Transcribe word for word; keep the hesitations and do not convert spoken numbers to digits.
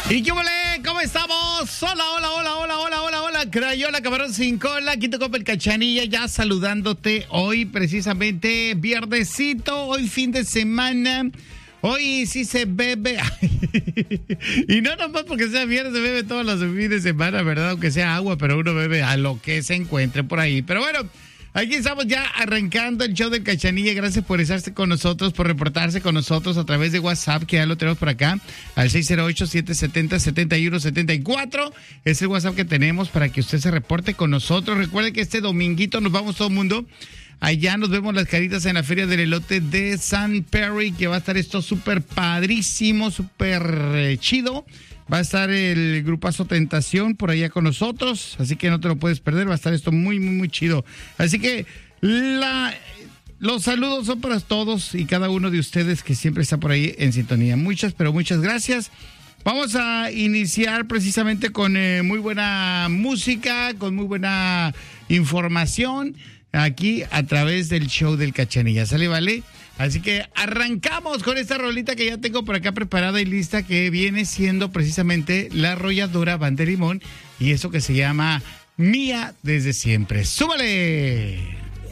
¿Y qué vole? ¿Cómo estamos? Hola, hola, hola, hola, hola, hola, hola. Crayola, camarón sin cola, Quito Copa el Cachanilla, ya saludándote hoy precisamente viernesito, hoy fin de semana. Hoy sí se bebe. Y no nomás porque sea viernes, se bebe todos los fines de semana, ¿verdad? Aunque sea agua, pero uno bebe a lo que se encuentre por ahí. Pero bueno, aquí estamos ya arrancando el show del Cachanilla. Gracias por estarse con nosotros, por reportarse con nosotros a través de WhatsApp, que ya lo tenemos por acá, al seis cero ocho, siete siete cero, siete uno siete cuatro. Es el WhatsApp que tenemos para que usted se reporte con nosotros. Recuerde que este dominguito nos vamos todo el mundo. Allá nos vemos las caritas en la Feria del Elote de San Perry, que va a estar esto súper padrísimo, súper eh, chido. Va a estar el grupazo Tentación por allá con nosotros, así que no te lo puedes perder, va a estar esto muy, muy, muy chido. Así que la, los saludos son para todos y cada uno de ustedes que siempre está por ahí en sintonía. Muchas, pero muchas gracias. Vamos a iniciar precisamente con eh, muy buena música, con muy buena información, aquí a través del show del Cachanilla. ¿Sale, vale? Así que arrancamos con esta rolita que ya tengo por acá preparada y lista, que viene siendo precisamente la arrolladora Banda de Limón y eso que se llama Mía desde siempre. ¡Súbale!